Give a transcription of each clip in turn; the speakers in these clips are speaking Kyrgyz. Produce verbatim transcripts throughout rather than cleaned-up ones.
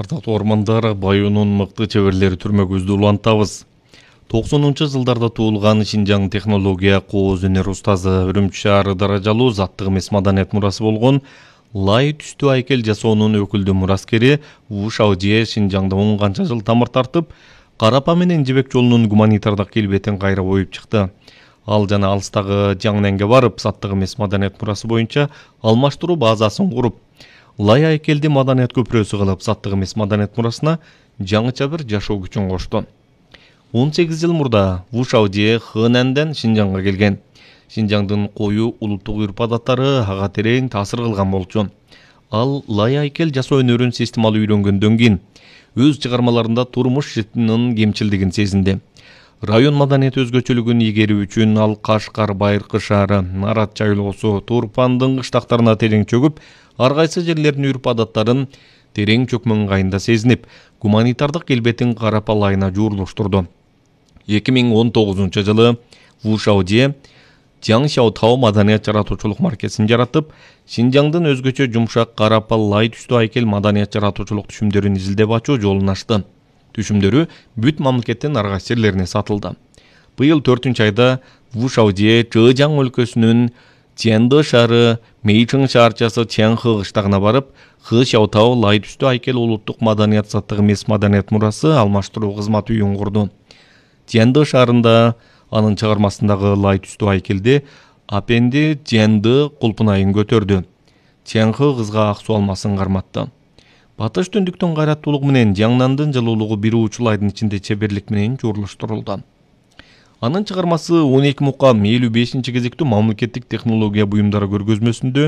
Ардактуу ормандар, Байонун мыкты чеберлери түрмөгүбүздү улантабыз. токсонунчу жылдарда туулган Шинжаң технология кооз өнөр устазы, Үрүмчү шаары даражалуу заттык эмес маданият мурасы болгон лай түстүү айкел жасоонун өкүлдүү мураскери Ву Шаожие Шинжаңда он канча жыл тамыр тартып, Карапа менен Жибек жолунун гуманитардык келбетин кайра боюп чыкты. Ал жана алыстагы Жаңненге барып, заттык эмес маданият мурасы боюнча алмаштыруу базасын куруп, лай айкелди маданият көпүрөсү кылып, заттык эмес маданият мурасына жаңыча бир жашоо күчүн кошту. он сегиз жыл мурда Ву Шаожие Хэнанден Шинжаңга келген. Шинжаңдын коюу улуттук үрп-адаттары ага терең таасир кылган болчу. Ал лай айкел жасоо өнөрүн системалуу үйрөнгөндөн кийин өз чыгармаларында турмуш житинин кемчилдигин сезинди. Район маданият өзгөчөлүгүн игерүү үчүн ал Кашкар, Байыркы шаары, Нарат жайлоосу, Турпандын кыштактарына терең чөгүп, ар кайсы жерлердин үрп-адаттарын терең чөкмөн ыңгайында сезинип, гуманитардык келбетин Карапа лайына жуурлуштурду. эки миң он тогузунчу жылы Ву Шаожие Жаңшаотау маданият жаратуучулук маркесин жаратып, Шинжаңдын өзгөчө жумшак Карапа лай түстүү айкел маданият жаратуучулук түшүмдөрүн изилдеп ачуу жолун ачты. Түшүмдөрү бүт мамлекеттин ар кайсы жерлерине сатылды. Быйыл төртүнчү айда Ву Шаожие Чжэжяң өлкөсүнүн Чэнды шаары Мэйчэн шаарчасы Чэнхы кыштагына барып, Хэшаотау лай түстүү айкел улуттук маданият заттык эмес маданият мурасы алмаштыруу кызмат үйүн курду. Чэнды шаарында анын чыгармасындагы лай түстүү айкелди апенди Чэнды кулпунайын көтөрдү. Чэнхы кызга ак суу алмасын карматты. Батыш түндүктүн кайраттуулугу менен Жаңнандын жылуулугу бир учул айдын ичинде чеберлик менен жуурлуштурулду. Анын чыгармасы он эки мукам элүү бешинчи кезектүү мамлекеттик технология буюмдары көргөзмөсүндө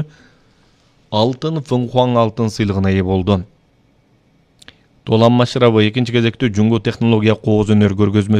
алтын Фэнхуаң алтын сыйлыгына ээ болду. Долан Маширова экинчи кезектүү Жунго технология кооз өнөр көргөзмөсү